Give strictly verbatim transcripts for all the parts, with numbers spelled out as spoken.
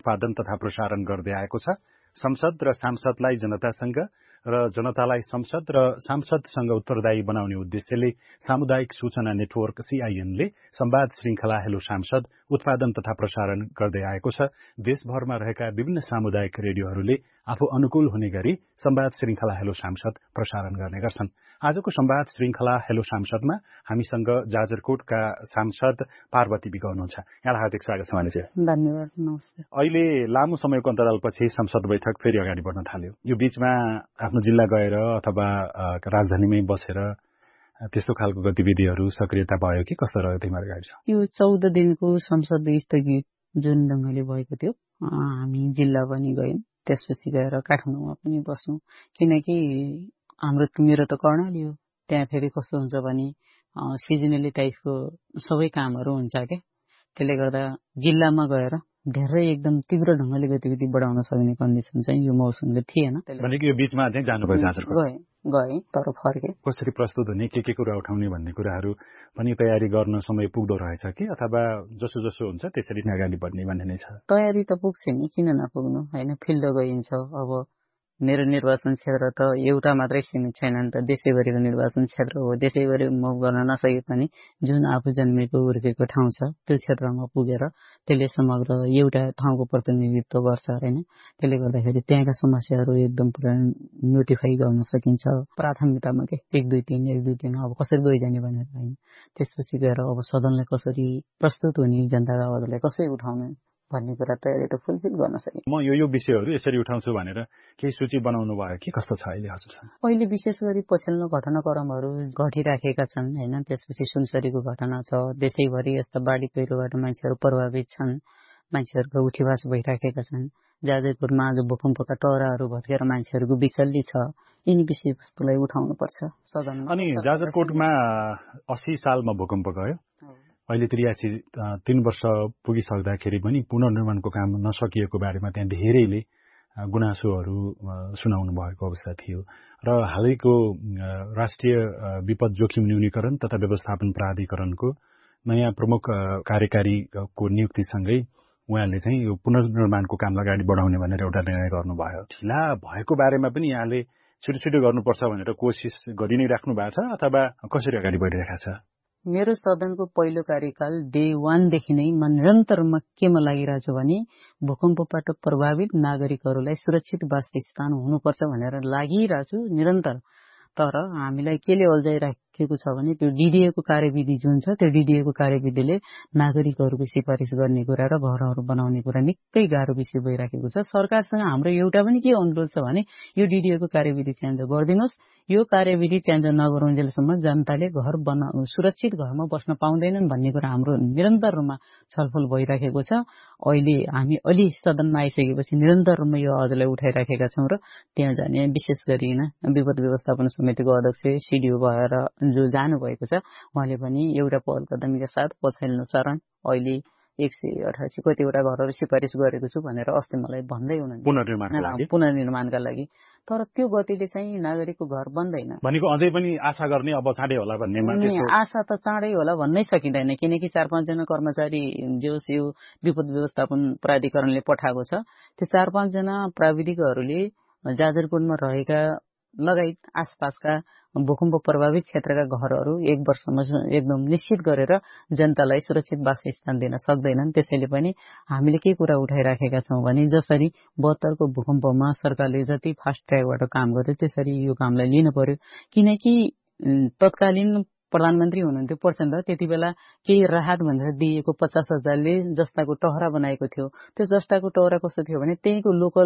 उत्पादन तथा प्रसारण गर्दै आएको छ। संसद र सांसदलाई जनतासँग र जनतालाई संसद र सांसदसँग उत्तरदायी बनाउने उद्देश्यले सामुदायिक सूचना नेटवर्क सीआईएनले संवाद श्रृंखला हेलो सांसद उत्पादन तथा प्रसारण गर्दै आएको छ। देशभरमा रहेका विभिन्न सामुदायिक रेडियोहरूले आफू अनुकूल हुने गरी संवाद श्रृंखला हेलो सांसद प्रसारण गर्ने गर्छन्। आजको संवाद श्रृंखला हेलो सांसदमा हामीसँग जाजरकोटका सांसद पार्वती विक हुनुहुन्छ। यहाँलाई हार्दिक स्वागत छ। मानिस धन्यवाद, नमस्ते। अहिले लामो समयको अन्तरालपछि संसद बैठक फेरि अगाडि बढ्न थाल्यो। यो बीचमा आफ्नो जिल्ला गएर अथवा राजधानीमै बसेर त्यस्तो खालको गतिविधिहरू सक्रियता भयो कि कस्तो रह्यो तिमीहरू गाविस? यो चौध दिनको संसद स्थगित जुन ढङ्गले भएको थियो, हामी जिल्ला पनि गयौँ, त्यसपछि गएर काठमाडौँमा पनि बस्यौँ। किनकि हाम्रो मेरो त कर्णाली हो, त्यहाँ फेरि कस्तो हुन्छ भने सिजनली टाइपको सबै कामहरू हुन्छ क्या। त्यसले गर्दा जिल्लामा गएर धेरै एकदम तीव्र ढङ्गले गतिविधि बढाउन सक्ने कन्डिसन चाहिँ यो मौसमले थिएन। भनेको यो बीचमा चाहिँ जानुभयो जाजरकोट? गएँ गएँ तर फर्केँ। कसरी प्रस्तुत हुने, के के कुरा उठाउने भन्ने कुराहरू पनि तयारी गर्न समय पुग्दो रहेछ कि अथवा जसो जसो हुन्छ त्यसरी नै अगाडि बढ्ने भन्ने नै छ? तयारी त पुग्छ नि, किन नपुग्नु होइन। फिल्ड गइन्छ। अब मेरो निर्वाचन क्षेत्र त एउटा मात्रै सीमित छैन नि त, देशैभरिको निर्वाचन क्षेत्र हो। देशैभरि मुभ गर्न नसके पनि जुन आफू जन्मेको हुर्केको ठाउँ छ त्यो क्षेत्रमा पुगेर त्यसले समग्र एउटा ठाउँको प्रतिनिधित्व गर्छ होइन। त्यसले गर्दाखेरि त्यहाँका समस्याहरू एकदम पुरा नोटिफाई गर्न सकिन्छ प्राथमिकतामा के एक दुई तिन एक दुई तिन अब कसरी गइजाने भनेर होइन। त्यसपछि गएर अब सदनलाई कसरी प्रस्तुत हुने, जनताका आवाजलाई कसरी उठाउने भन्ने कुरा तयारी त फुलफिल गर्न सकिन्छ। म यो यो विषयहरू यसरी उठाउँछु भनेर केही सूची बनाउनु भयो कि कस्तो छ अहिले हजुरसँग? अहिले विशेष गरी पछिल्लो घटनाक्रमहरू घटिराखेका छन् होइन। त्यसपछि सुनसरीको घटना छ, देशैभरि यस्ता बाढी पहिरोबाट मान्छेहरू प्रभावित छन्, मान्छेहरूको उठीवास भइराखेका छन्। जाजरकोटमा आज भूकम्पका टहराहरू भत्केर मान्छेहरूको बिचल्ली छ। यिनी विषयवस्तुलाई उठाउनुपर्छ सदनमा। अनि जाजरकोटमा अस्सी सालमा भूकम्प गयो, अहिले त्रियासी तीन वर्ष पुगिसक्दाखेरि पनि पुनर्निर्माणको काम नसकिएको बारेमा त्यहाँ धेरैले गुनासोहरू सुनाउनु भएको अवस्था थियो र हालैको राष्ट्रिय विपद जोखिम न्यूनीकरण तथा व्यवस्थापन प्राधिकरणको नयाँ प्रमुख कार्यकारीको नियुक्तिसँगै उहाँले चाहिँ यो पुनर्निर्माणको काम अगाडि बढाउने भनेर एउटा निर्णय गर्नुभयो। ढिला भएको बारेमा पनि यहाँले छिटो छिटो गर्नुपर्छ भनेर कोसिस गरि नै राख्नु भएको छ अथवा कसरी अगाडि बढिरहेको छ? मेरो सदनको पहिलो कार्यकाल डे वानदेखि नै म निरन्तर म केमा लागिरहेको छु भने भूकम्पबाट प्रभावित नागरिकहरूलाई सुरक्षित वासस्थान हुनुपर्छ भनेर लागिरहेको छु निरन्तर। तर हामीलाई केले अल्झाइराखेको छ भने त्यो डिडिएको कार्यविधि जुन छ त्यो डिडिएको कार्यविधिले नागरिकहरूको सिफारिस गर्ने कुरा र घरहरू बनाउने कुरा निकै गाह्रो विषय भइराखेको छ। सरकारसँग हाम्रो एउटा पनि के अनुरोध छ भने यो डिडिएको कार्यविधि चेन्ज गरिदिनुहोस्। यो कार्यविधि चेन्ज नगरुन्जेलसम्म जनताले घर बना सुरक्षित घरमा बस्न पाउँदैनन् भन्ने कुरा हाम्रो निरन्तर रूपमा छलफल भइराखेको छ। अहिले हामी अलि सदनमा आइसकेपछि निरन्तर रूपमा यो आवाजलाई उठाइराखेका छौँ र त्यहाँ जाने विशेष गरिकन विपद व्यवस्थापन समितिको अध्यक्ष सिडिओ भएर जो जानुभएको छ उहाँले पनि एउटा पहल कदमीका साथ पछिल्लो चरण अहिले एक सय अठासी कतिवटा घरहरू सिफारिस गरेको छु भनेर अस्ति मलाई भन्दै हुनुहुन्छ पुनर्निर्माणका लागि। तर त्यो गतिले चाहिँ नागरिकको घर बन्दैन भनेको अझै पनि आशा गर्ने अब चाँडै होला भन्नेमा आशा त चाँडै होला भन्नै सकिँदैन। किनकि चार पाँचजना कर्मचारी जोस यो विपद व्यवस्थापन प्राधिकरणले पठाएको छ त्यो चार पाँचजना प्राविधिकहरूले जाजरकोटमा रहेका लगायत आसपासका भूकम्प प्रभावित क्षेत्रका घरहरू एक वर्षमा एकदम निश्चित गरेर जनतालाई सुरक्षित वासस्थान दिन सक्दैनन्। त्यसैले पनि हामीले के कुरा उठाइराखेका छौँ भने जसरी बहत्तरको भूकम्पमा सरकारले जति फास्ट ट्र्याकबाट काम गर्यो त्यसरी यो कामलाई लिनु पर्यो। किनकि तत्कालीन प्रधानमन्त्री हुनुहुन्थ्यो प्रचण्ड, त्यति बेला केही राहत भनेर दिएको पचास हजारले जस्ताको टहरा बनाएको थियो। त्यो जस्ताको टहरा कस्तो थियो भने त्यहीँको लोकल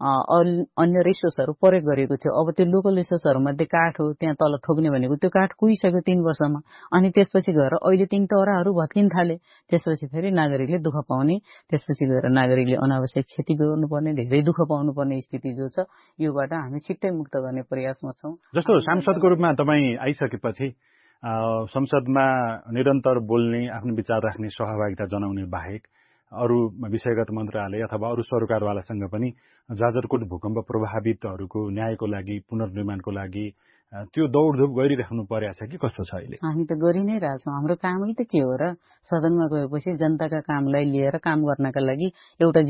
अन्य रिसोर्सहरू प्रयोग गरेको थियो। अब त्यो लोकल रिसोर्सहरूमध्ये काठ हो, त्यहाँ तल ठोक्ने भनेको त्यो काठ कुहिसक्यो तीन वर्षमा। अनि त्यसपछि गएर अहिले तीन टहराहरू भत्किन थाले। त्यसपछि फेरि नागरिकले दुःख पाउने, त्यसपछि गएर नागरिकले अनावश्यक क्षति गर्नुपर्ने, धेरै दुःख पाउनुपर्ने स्थिति जो छ योबाट हामी छिट्टै मुक्त गर्ने प्रयासमा छौँ। जस्तो सांसदको रूपमा तपाईँ आइसकेपछि संसदमा निरन्तर बोल्ने, आफ्नो विचार राख्ने, सहभागिता जनाउने बाहेक अरू विषयगत मन्त्रालय अथवा अरू सरकारवालासँग पनि जाजरकोट भूकम्प प्रभावितहरूको न्यायको लागि, पुनर्निर्माणको लागि त्यो दौडधुप गरिराख्नु परेको छ कि कस्तो छ अहिले? हामी त गरि नै रहेछौँ। हाम्रो कामै त के हो र, सदनमा गएपछि जनताका कामलाई लिएर काम गर्नका लागि एउटा